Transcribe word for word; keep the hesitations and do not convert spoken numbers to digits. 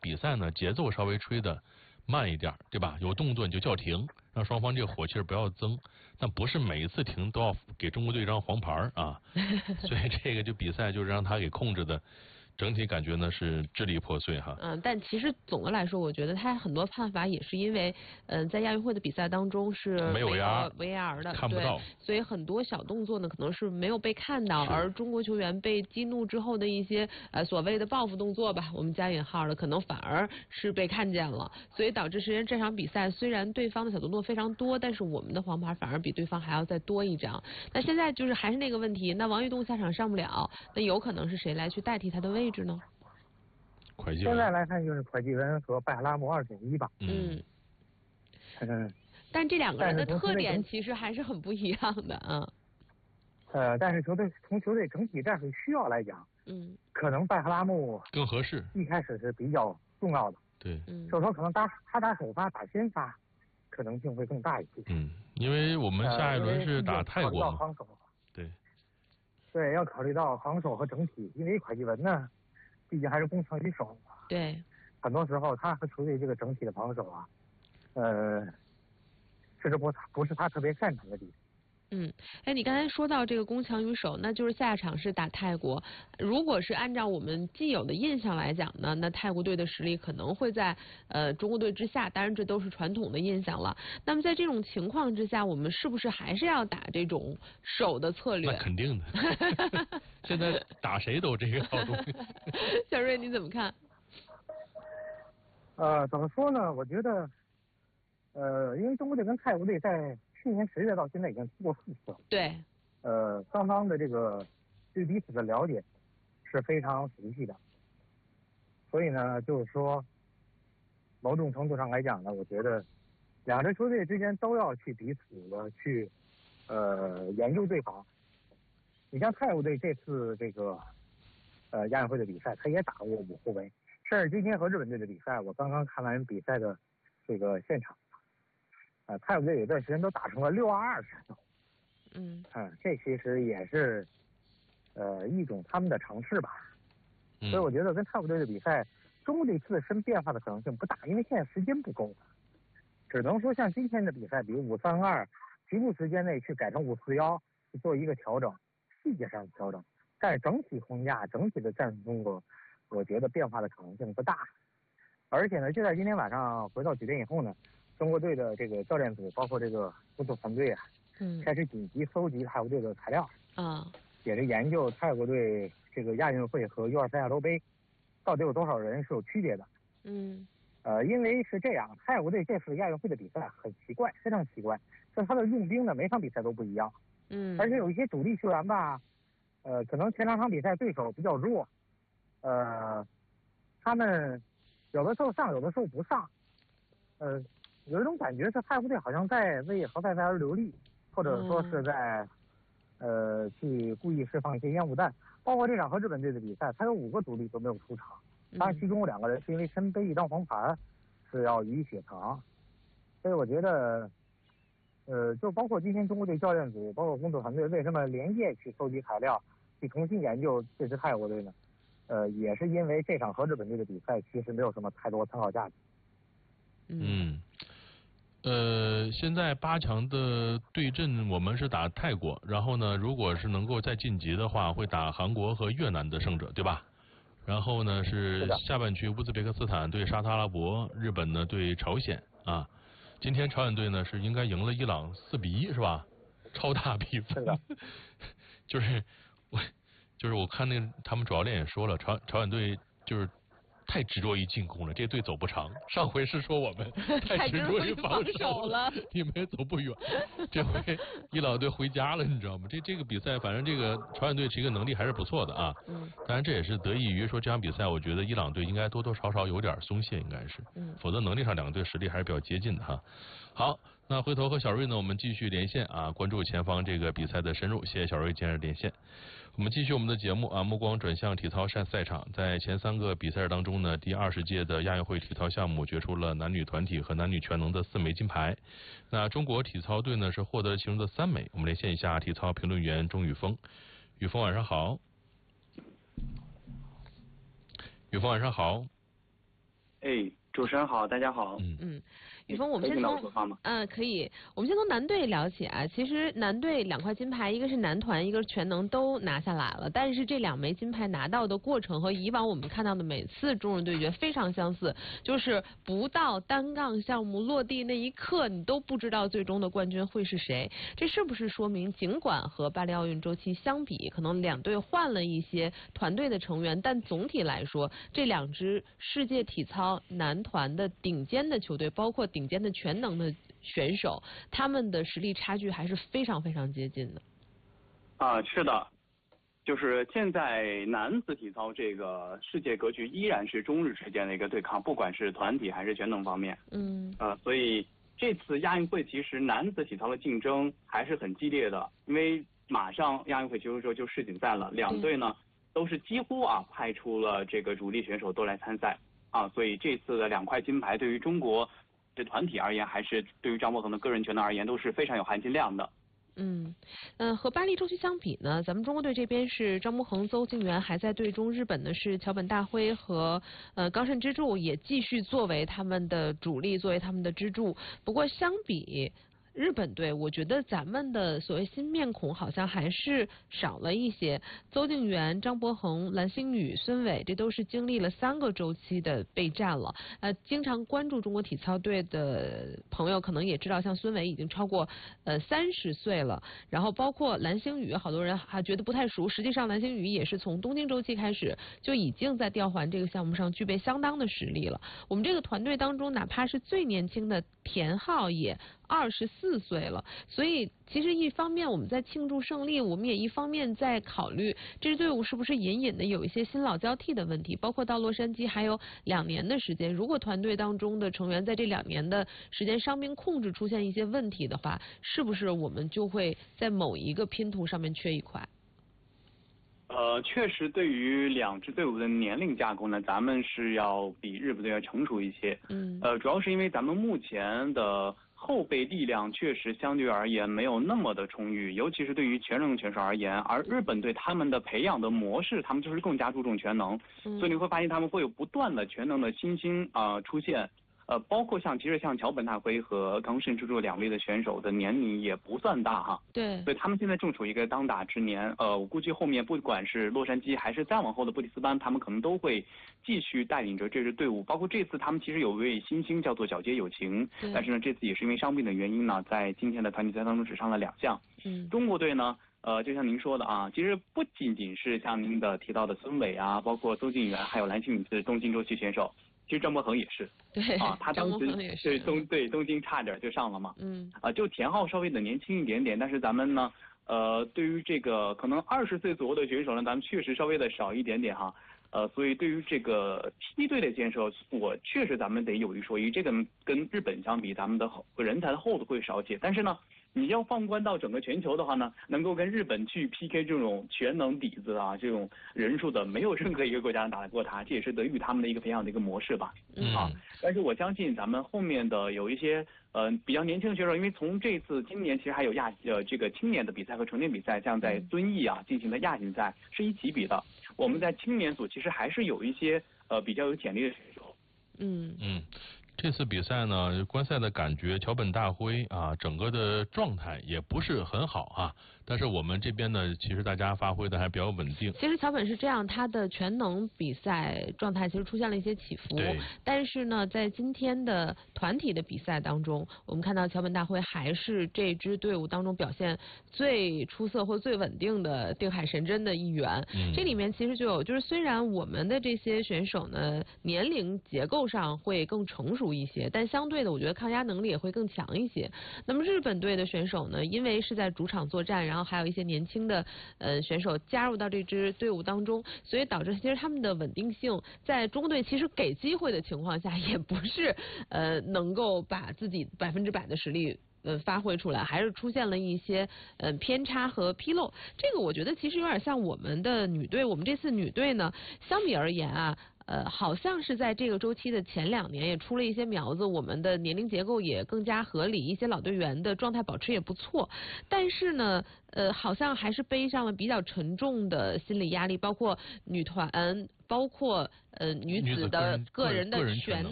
比赛呢节奏稍微吹的慢一点，对吧？有动作你就叫停，让双方这个火气不要增。但不是每一次停都要给中国队一张黄牌啊，所以这个就比赛就让他给控制的。整体感觉呢是支离破碎哈。 嗯，但其实总的来说，我觉得他很多判罚也是因为，嗯、呃，在亚运会的比赛当中是没有 V R V R 的， 看不到， 所以很多小动作呢可能是没有被看到，而中国球员被激怒之后的一些呃所谓的报复动作吧，我们加引号的，可能反而是被看见了，所以导致实际上这场比赛虽然对方的小动作非常多，但是我们的黄牌反而比对方还要再多一张。那现在就是还是那个问题，那王玉栋下场上不了，那有可能是谁来去代替他的位置呢？ 现在来看就是蒯基文和拜哈拉姆二选一吧。 嗯。 嗯。 但这两个人的特点其实还是很不一样的啊。 呃，但是球队从球队整体战术需要来讲， 嗯， 可能拜哈拉姆更合适。 一开始是比较重要的。 对。 嗯。 就是说可能打他打首发打先发可能性会更大一些。 嗯，因为我们下一轮是打泰国嘛。 防守。 对。 对，要考虑到防守和整体，因为蒯基文呢。毕竟还是攻强于守， 对， 很多时候他和球队这个整体的防守啊，呃，确实不不是他特别擅长的地方。 嗯，哎，你刚才说到这个攻强于守，那就是下场是打泰国。如果是按照我们既有的印象来讲呢，那泰国队的实力可能会在呃中国队之下，当然这都是传统的印象了。那么在这种情况之下，我们是不是还是要打这种守的策略？ 那肯定的，现在打谁都这个套路。 小瑞你怎么看？ 呃，怎么说呢？我觉得，呃，因为中国队跟泰国队在去年十月到现在已经踢过四次了。 对。 呃，双方的这个对彼此的了解是非常熟悉的，所以呢，就是说，某种程度上来讲呢，我觉得两支球队之间都要去彼此的去呃研究对方。你像泰国队这次这个呃亚运会的比赛，他也打过五后卫，甚至今天和日本队的比赛，我刚刚看完比赛的这个现场。啊、呃，泰国队有段时间都打成了六二二战斗， 嗯， 啊、呃，这其实也是呃一种他们的尝试吧。嗯、所以我觉得跟泰国队的比赛，中国队自身变化的可能性不大，因为现在时间不够，只能说像今天的比赛，比如五三二，局部时间内去改成五四幺，去做一个调整，细节上的调整，但是整体框架、整体的战术风格，我觉得变化的可能性不大。而且呢，就在今天晚上回到酒店以后呢。中国队的这个教练组，包括这个工作团队啊， 嗯， 开始紧急搜集泰国队的材料啊， 也是研究泰国队这个亚运会和 U 二三亚洲杯到底有多少人是有区别的。 嗯， 呃，因为是这样，泰国队这次亚运会的比赛很奇怪，非常奇怪，就他的用兵呢，每场比赛都不一样。 嗯， 而且有一些主力球员吧，呃，可能前两场比赛对手比较弱，呃，他们有的时候上，有的时候不上，呃。有一种感觉是泰国队好像在为何塞维尔留力，或者说是在、嗯、呃去故意释放一些烟雾弹。包括这场和日本队的比赛，他有五个主力都没有出场，当然其中有两个人是因为身背一张黄牌是要予以血偿。所以我觉得，呃，就包括今天中国队教练组，包括工作团队为什么连夜去搜集材料，去重新研究这支泰国队呢？呃，也是因为这场和日本队的比赛其实没有什么太多参考价值。 嗯，呃，现在八强的对阵我们是打泰国，然后呢，如果是能够再晋级的话，会打韩国和越南的胜者，对吧？然后呢是下半区乌兹别克斯坦对沙特阿拉伯，日本呢对朝鲜啊。今天朝鲜队呢是应该赢了伊朗四比一是吧？超大比分，就是我就是我看那个他们主教练也说了，朝朝鲜队就是太执着于进攻了，这队走不长。上回是说我们太执着于防守了，你们也走不远。这回伊朗队回家了，你知道吗？这这个比赛，反正这个朝鲜队这个能力还是不错的啊。 嗯。 当然这也是得益于说这场比赛，我觉得伊朗队应该多多少少有点松懈，应该是。 嗯。 否则能力上两个队实力还是比较接近的哈。好，那回头和小瑞呢，我们继续连线啊，关注前方这个比赛的深入。谢谢小瑞今日连线。我们继续我们的节目啊，目光转向体操赛赛场。在前三个比赛日当中呢，第二十届的亚运会体操项目决出了男女团体和男女全能的四枚金牌。那中国体操队呢是获得其中的三枚。我们连线一下体操评论员钟宇峰。宇峰晚上好。宇峰晚上好。 哎，主持人好，大家好。 嗯嗯，雨峰，我们可以听到先从我说话吗？ 嗯可以，我们先从男队聊起啊。其实男队两块金牌，一个是男团，一个是全能都拿下来了。但是这两枚金牌拿到的过程和以往我们看到的每次中日对决非常相似，就是不到单杠项目落地那一刻，你都不知道最终的冠军会是谁。这是不是说明，尽管和巴黎奥运周期相比，可能两队换了一些团队的成员，但总体来说，这两支世界体操男团的顶尖的球队，包括顶尖的全能的选手，他们的实力差距还是非常非常接近的。 啊，是的，就是现在男子体操这个世界格局依然是中日之间的一个对抗，不管是团体还是全能方面。 嗯。 呃，所以这次亚运会其实男子体操的竞争还是很激烈的，因为马上亚运会结束之后就世锦赛了，两队呢都是几乎啊派出了这个主力选手都来参赛啊，所以这次的两块金牌对于中国的团体而言，还是对于张博恒的个人全能而言都是非常有含金量的。 嗯，嗯，和巴黎周期相比呢，咱们中国队这边是张博恒、邹敬园还在队中，日本呢是桥本大辉和呃冈慎之助也继续作为他们的主力，作为他们的支柱。不过相比日本队，我觉得咱们的所谓新面孔好像还是少了一些。邹敬园、张博恒、蓝星宇、孙伟，这都是经历了三个周期的备战了。呃，经常关注中国体操队的朋友可能也知道，像孙伟已经超过呃三十岁了。然后包括蓝星宇，好多人还觉得不太熟，实际上蓝星宇也是从东京周期开始就已经在吊环这个项目上具备相当的实力了。我们这个团队当中，哪怕是最年轻的田浩也二十四岁了，所以其实一方面我们在庆祝胜利，我们也一方面在考虑这支队伍是不是隐隐的有一些新老交替的问题，包括到洛杉矶还有两年的时间，如果团队当中的成员在这两年的时间伤病控制出现一些问题的话，是不是我们就会在某一个拼图上面缺一块？ 呃，确实，对于两支队伍的年龄架构呢，咱们是要比日本队要成熟一些。 嗯。 呃，主要是因为咱们目前的后备力量确实相对而言没有那么的充裕，尤其是对于全能选手而言。而日本队他们的培养的模式，他们就是更加注重全能， 嗯、 所以你会发现他们会有不断的全能的新星啊、呃、出现。呃，包括像其实像桥本大辉和冈慎之助两位的选手的年龄也不算大哈， 对， 所以他们现在正处于一个当打之年。呃，我估计后面不管是洛杉矶还是再往后的布里斯班，他们可能都会继续带领着这支队伍。包括这次他们其实有位新星叫做小街友情，但是呢，这次也是因为伤病的原因呢，在今天的团体赛当中只上了两项。 嗯， 中国队呢？呃，就像您说的啊，其实不仅仅是像您的提到的孙伟啊，包括邹敬园，还有蓝星宇是东京周期选手。其实张博恒也是， 对啊，他当时对东对东京差点就上了嘛， 嗯， 啊，就田浩稍微的年轻一点点，但是咱们呢，呃，对于这个可能二十岁左右的选手呢，咱们确实稍微的少一点点哈，呃，所以对于这个梯队的建设，我确实咱们得有一说一，这个跟日本相比，咱们的人才的厚度会少些，但是呢。你要放观到整个全球的话呢，能够跟日本去 P K 这种全能底子啊，这种人数的，没有任何一个国家能打得过他，这也是得益于他们的一个培养的一个模式吧。 嗯、 啊，但是我相信咱们后面的有一些呃比较年轻的选手，因为从这次今年其实还有亚呃这个青年的比赛和成年比赛，像在遵义啊进行的亚锦赛是一起比的。我们在青年组其实还是有一些呃比较有潜力的选手。 嗯嗯。这次比赛呢，观赛的感觉，桥本大辉啊，整个的状态也不是很好啊。但是我们这边呢，其实大家发挥的还比较稳定。 其实桥本是这样，他的全能比赛状态其实出现了一些起伏。 对。 但是呢，在今天的团体的比赛当中，我们看到桥本大辉还是这支队伍当中表现最出色或最稳定的定海神针的一员。 嗯。 这里面其实就有，就是虽然我们的这些选手呢，年龄结构上会更成熟一些，但相对的，我觉得抗压能力也会更强一些。那么日本队的选手呢，因为是在主场作战，然后还有一些年轻的呃选手加入到这支队伍当中，所以导致其实他们的稳定性，在中国队其实给机会的情况下，也不是呃能够把自己百分之百的实力。呃，发挥出来，还是出现了一些呃偏差和纰漏。这个我觉得其实有点像我们的女队，我们这次女队呢，相比而言啊。呃，好像是在这个周期的前两年也出了一些苗子，我们的年龄结构也更加合理，一些老队员的状态保持也不错。但是呢，呃，好像还是背上了比较沉重的心理压力，包括女团，包括呃女子的个人的全